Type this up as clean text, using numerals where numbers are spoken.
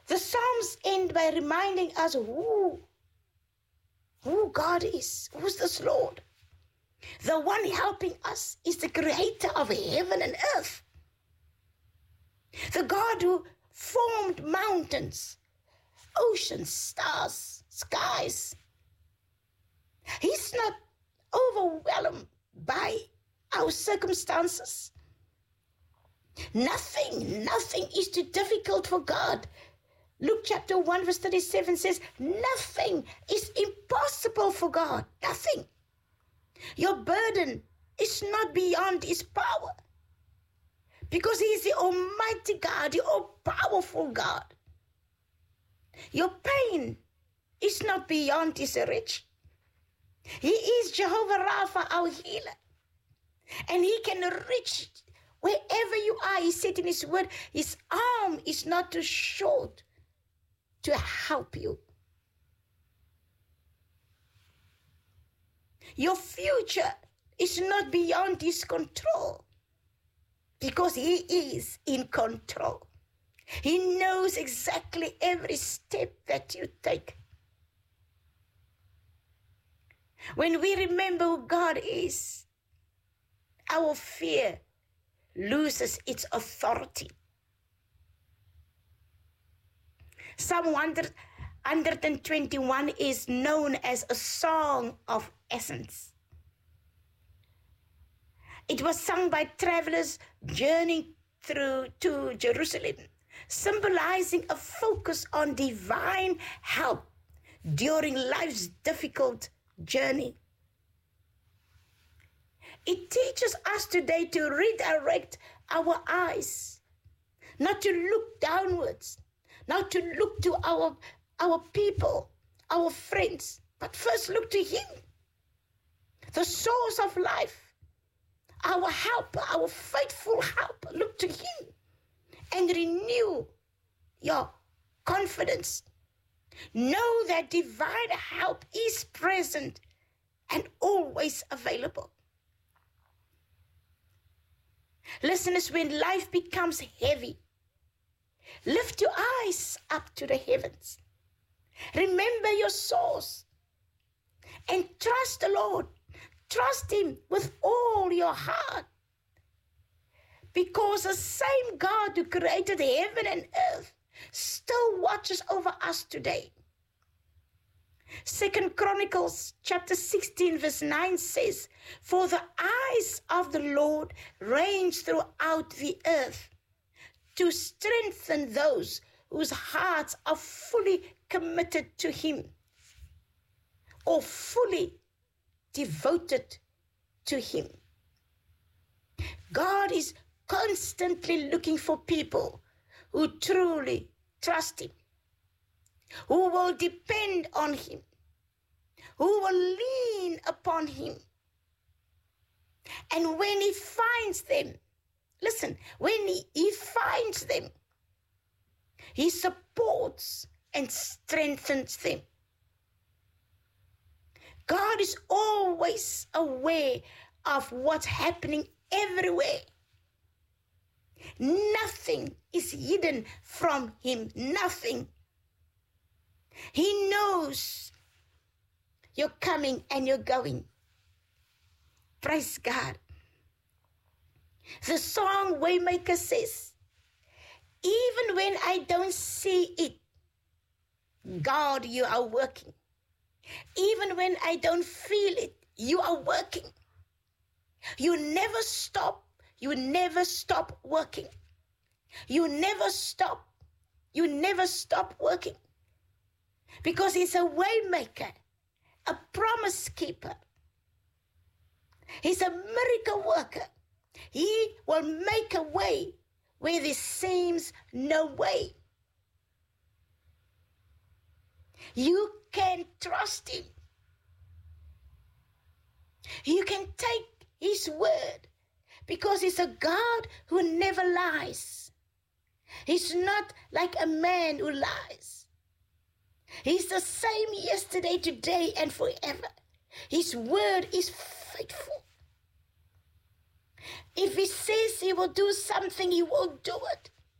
The Psalms end by reminding us who God is. Who's this Lord? The one helping us is the creator of heaven and earth. The God who formed mountains, oceans, stars, skies. He's not overwhelmed by our circumstances. Nothing is too difficult for God. Luke chapter 1 verse 37 says, nothing is impossible for God. Nothing. Your burden is not beyond his power. Because he is the Almighty God, the all-powerful God. Your pain is not beyond his reach. He is Jehovah Rapha, our healer. And he can reach wherever you are. He said in his word, his arm is not too short to help you. Your future is not beyond his control because he is in control. He knows exactly every step that you take. When we remember who God is, our fear loses its authority. Psalm 121 is known as a song of ascents. It was sung by travelers journeying through to Jerusalem, symbolizing a focus on divine help during life's difficult journey. It teaches us today to redirect our eyes, not to look downwards, not to look to our people, our friends, but first look to him, the source of life, our helper, our faithful helper. Look to him and renew your confidence. Know that divine help is present and always available. Listeners, when life becomes heavy, lift your eyes up to the heavens. Remember your source and trust the Lord. Trust him with all your heart. Because the same God who created heaven and earth still watches over us today. 2 Chronicles chapter 16 verse 9 says, for the eyes of the Lord range throughout the earth to strengthen those whose hearts are fully committed to him or fully devoted to him. God is constantly looking for people who truly trust him, who will depend on him, who will lean upon him. And when he finds them, listen, when he finds them, he supports and strengthens them. God is always aware of what's happening everywhere. Nothing is hidden from him. Nothing. He knows you're coming and you're going. Praise God. The song Waymaker says, even when I don't see it, God, you are working. Even when I don't feel it, you are working. You never stop. You never stop working. You never stop. You never stop working. Because he's a way maker, a promise keeper. He's a miracle worker. He will make a way where there seems no way. You can trust him. You can take his word because he's a God who never lies. He's not like a man who lies. He's the same yesterday, today, and forever. His word is faithful. If he says he will do something, he will do it.